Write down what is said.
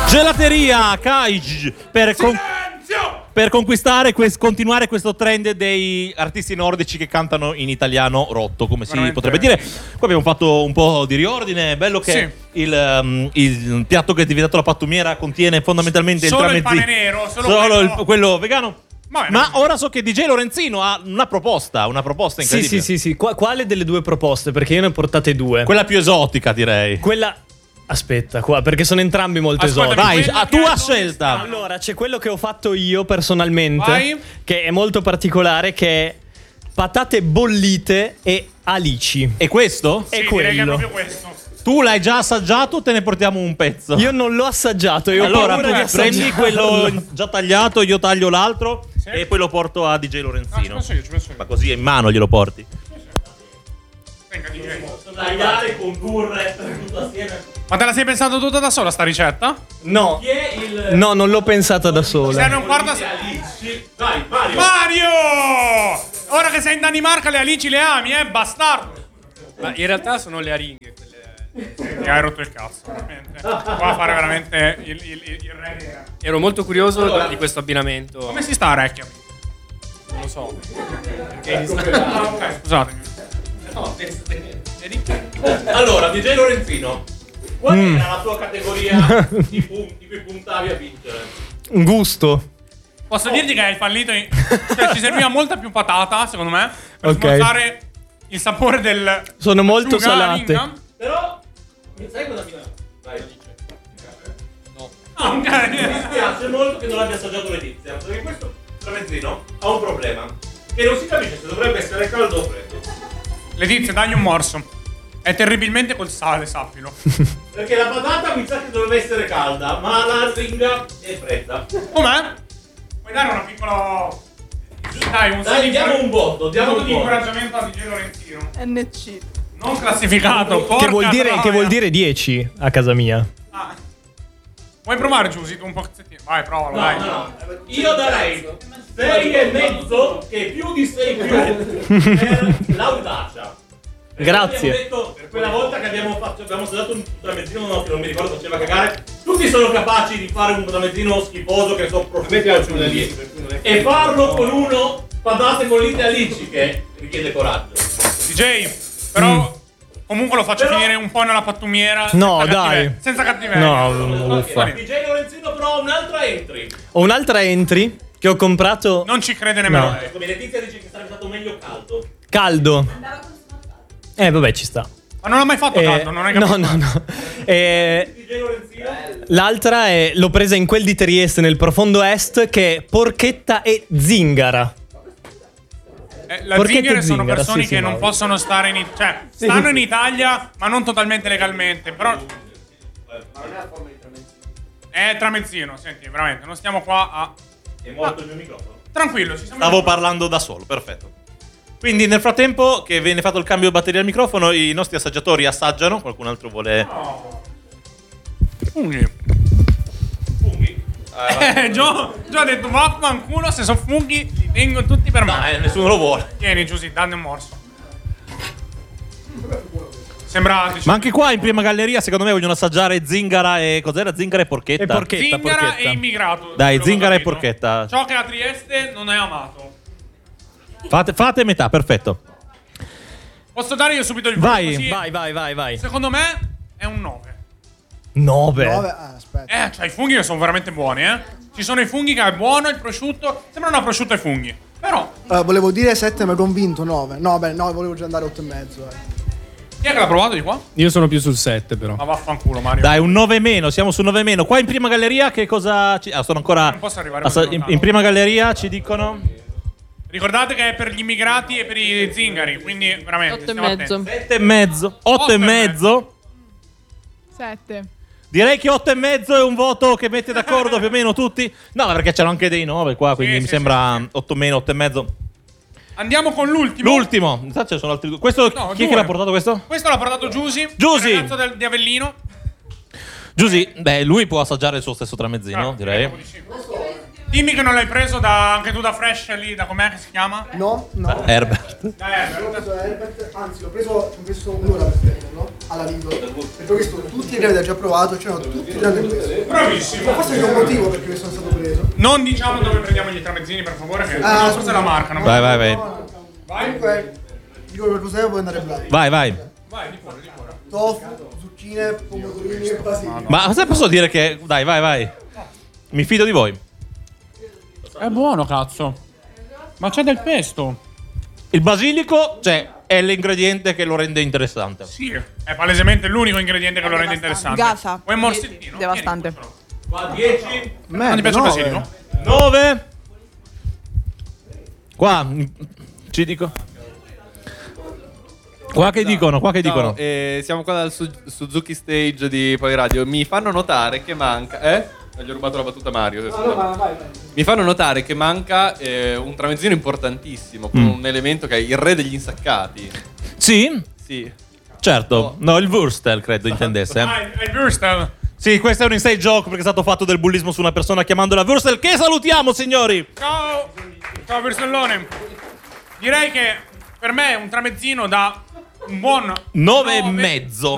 Gelateria Kaij per conquistare continuare questo trend dei artisti nordici che cantano in italiano rotto, come si potrebbe dire. Qua abbiamo fatto un po' di riordine. Bello che il piatto che è diventato la pattumiera contiene fondamentalmente solo il pane nero, solo quello vegano. Ma ora so che DJ Lorenzino ha una proposta incredibile. Sì. Quale delle due proposte? Perché io ne ho portate due. Quella più esotica, direi. Quella... Aspetta, qua, perché sono entrambi molto esotici. Vai, a tua scelta. Allora, c'è quello che ho fatto io personalmente, Vai. che è molto particolare, che è patate bollite e alici. E questo? È Direi che è quello. proprio questo. Tu l'hai già assaggiato, te ne portiamo un pezzo. Io non l'ho assaggiato. Allora tu prendi quello già tagliato, io taglio l'altro e poi lo porto a DJ Lorenzino. Ci penso io. Ma così in mano glielo porti. Venga, DJ. Tagliare, condurre tutto assieme. Ma te la sei pensata tutta da sola sta ricetta? No. Chi è il No, non l'ho pensata da sola. Serve un quarto. Dai, Mario. Mario! Ora che sei in Danimarca le alici le ami, bastardo. Ma in realtà sono le aringhe quelle. Mi hai rotto il cazzo, veramente. Qua a fare veramente il re. Ero molto curioso di questo abbinamento. Come si sta a Recchia? Non lo so. Ok, scusatemi. Allora, DJ Lorenzino, qual era la tua categoria di punti cui puntavi a vincere? Gusto. Posso dirti che hai fallito cioè ci serviva molta più patata, secondo me, per Ok. smorzare il sapore del Sono molto asciuga salate. aringa. Però, sai cosa mi dà? Vai. No, ok. Mi dispiace molto che non abbia assaggiato Letizia, perché questo tramezzino ha un problema, che non si capisce se dovrebbe essere caldo o freddo. Letizia, dagli un morso. È terribilmente col sale, sappilo. Perché la patata mi sa che dovrebbe essere calda, ma la ringa è fredda. Com'è? Puoi dare una piccola... Dai, diamo un voto, diamo un di voto. incoraggiamento a DJ Lorenzino. NC. Non classificato, Che vuol dire 10 a casa mia. Ah. Vuoi provare, Giusy, tu un pezzettino? Vai, provalo, dai. No. Io darei 6,5, che è più di 6 più, per l'audacia. Grazie. Abbiamo detto, quella volta che abbiamo assaggiato un tramezzino che non mi ricordo faceva cagare, tutti sono capaci di fare un tramezzino schifoso che so e farlo con uno patate bollite alici che richiede coraggio. DJ, però comunque lo faccio finire un po' nella pattumiera. No, senza dai. senza cattiveria. No, uffa. DJ Lorenzino però ha un'altra entry. Ho un'altra entry che ho comprato Non ci crede nemmeno No. lei. Come Letizia dice che sarebbe stato meglio caldo. caldo. Vabbè, ci sta. Ma non l'ha mai fatto caldo, non hai capito? No. DJ Lorenzino? L'altra l'ho presa in quel di Trieste, nel profondo est, che è porchetta e zingara. La Porchetta zingare e sono zingara, persone sì, che sì, non no. possono stare in cioè stanno in Italia ma non totalmente legalmente. Però è tramezzino, senti, veramente, non stiamo qua a... È morto il mio microfono. Tranquillo, ci siamo... Stavo parlando da solo, perfetto. Quindi nel frattempo che viene fatto il cambio batteria al microfono, i nostri assaggiatori assaggiano. Qualcun altro vuole... Funghi. Funghi? Gio ha detto vaffanculo, se sono funghi li tengo tutti per me. Nessuno lo vuole. Tieni, Giusy, danne un morso. Sembra... Ma anche qua in prima galleria secondo me vogliono assaggiare zingara e... Cos'era? Zingara e porchetta? E porchetta. Zingara e immigrato. Dai, quello che ho zingara e capito. porchetta. Ciò che a Trieste non è amato. Fate metà, perfetto. Posso dare io subito il voto? Vai. Così? Vai. Secondo me è un 9. 9. Aspetta. Cioè i funghi che sono veramente buoni, Ci sono i funghi che è buono, il prosciutto. Sembra una prosciutto ai funghi. Però, Volevo dire 7, ma convinto 9. No, volevo già andare 8,5. chi è che l'ha provato di qua? Io sono più sul 7 però. Ma vaffanculo, Mario. Dai, un 9 meno, siamo su 9 meno. Qua in prima galleria che cosa... sono ancora... Non posso arrivare così lontano. in prima galleria ci dicono... Ricordate che è per gli immigrati e per i zingari, quindi veramente 8,5. 8,5. 7. Direi che 8,5 è un voto che mette d'accordo più o meno tutti. No, perché c'erano anche dei 9 qua, quindi Sì, mi sì, sembra 8 meno, 8,5. Andiamo con l'ultimo. L'ultimo. Intanto ce ne sono altri due. Questo, No, chi è due. che l'ha portato questo? Questo l'ha portato Giusy. Giusy! Il ragazzo di Avellino. Giusy, beh, lui può assaggiare il suo stesso tramezzino, Ah, direi. vediamo di sì. Dimmi che non l'hai preso anche tu da Fresh lì, da com'è che si chiama? No. Herbert. L'ho preso da Herbert, anzi l'ho preso un'ora per prenderlo alla Lidl. Perché questo tutti li avete già provato, cioè tutti tranne questo. Bravissimo. Forse c'è un motivo perché sono stato preso. Non diciamo dove prendiamo gli tramezzini, per favore, che forse la marcano. Vai. Comunque, dico per Giuseppe puoi andare Vlad. Vai. Vai, di fuori. Tofu, zucchine, pomodorini e basilico. Ma cosa posso dire che... Dai, vai. Mi fido di voi. È buono, cazzo. Ma c'è del pesto. Il basilico, cioè, è l'ingrediente che lo rende interessante. Sì, è palesemente l'unico ingrediente che lo rende interessante. Gasa. Vuoi un morsettino? Devastante. Qua 10. Non ti piace il basilico? 9. Qua ci dico. Qua che dicono? No, siamo qua dal Suzuki Stage di Poliradio. Mi fanno notare che manca. Gli ho rubato la battuta Mario. Mi fanno notare che manca un tramezzino importantissimo, con un elemento che è il re degli insaccati. Sì? Sì. Certo. No, il Würstel credo intendesse. È il Würstel. Sì, questo è un inside joke perché è stato fatto del bullismo su una persona chiamandola Würstel, che salutiamo, signori! Ciao Würstellone. Direi che per me un tramezzino da un buon 9,5.